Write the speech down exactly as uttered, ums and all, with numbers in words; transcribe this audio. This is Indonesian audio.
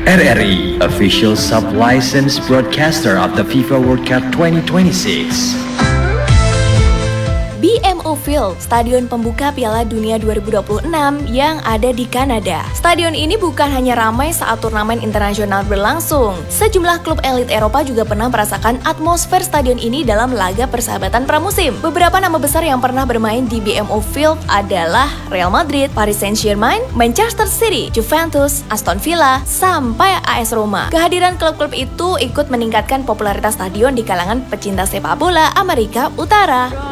R R I, official sub-licensed broadcaster of the FIFA World Cup twenty twenty-six. B M O Field, stadion pembuka Piala Dunia dua ribu dua puluh enam yang ada di Kanada. Stadion ini bukan hanya ramai saat turnamen internasional berlangsung. Sejumlah klub elit Eropa juga pernah merasakan atmosfer stadion ini dalam laga persahabatan pramusim. Beberapa nama besar yang pernah bermain di B M O Field adalah Real Madrid, Paris Saint-Germain, Manchester City, Juventus, Aston Villa, sampai A S Roma. Kehadiran klub-klub itu ikut meningkatkan popularitas stadion di kalangan pecinta sepak bola Amerika Utara.